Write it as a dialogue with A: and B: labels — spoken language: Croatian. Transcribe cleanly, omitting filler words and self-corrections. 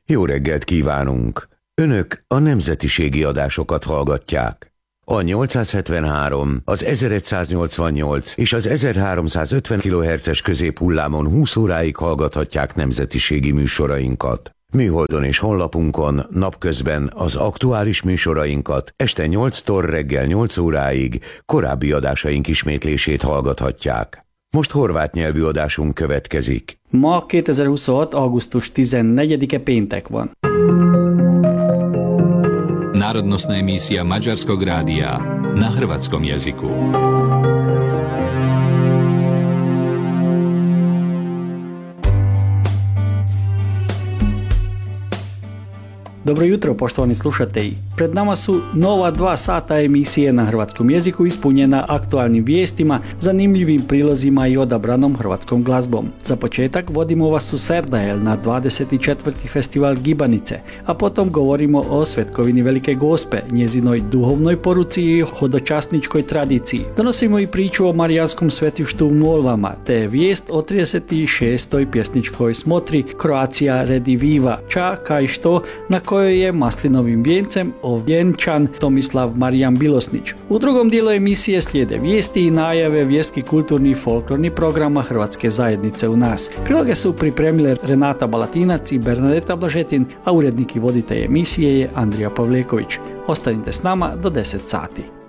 A: Jó reggelt kívánunk! Önök a nemzetiségi adásokat hallgatják. A 873, az 1188 és az 1350 kHz-es középhullámon 20 óráig hallgathatják nemzetiségi műsorainkat. Műholdon és honlapunkon napközben az aktuális műsorainkat, este 8-tól reggel 8 óráig korábbi adásaink ismétlését hallgathatják. Most horvát nyelvű adásunk következik.
B: Ma 2026. augusztus 14-e péntek van.
C: Národnostná emisija Mađarskog radija na hrvatskom jeziku.
B: Dobro jutro, poštovani slušatelji. Pred nama su nova 2 sata emisije na hrvatskom jeziku ispunjena aktualnim vijestima, zanimljivim prilozima i odabranom hrvatskom glazbom. Za početak vodimo vas u Serdajel na 24. festival Gibanice, a potom govorimo o Svetkovini Velike Gospe, njezinoj duhovnoj poruci i hodočasničkoj tradiciji. Donosimo i priču o marijanskom svetištu u Molvama, te vijest o 36. pjesničkoj smotri Croatia Rediviva, čaka i što na kojoj je maslinovim vijencem ovjenčan Tomislav Marijan Bilosnić. U drugom dijelu emisije slijede vijesti i najave vjerski, kulturni i folklorni programa Hrvatske zajednice u nas. Priloge su pripremile Renata Balatinac i Bernadeta Blažetin, a urednik i voditelj emisije je Andrija Pavleković. Ostanite s nama do 10 sati.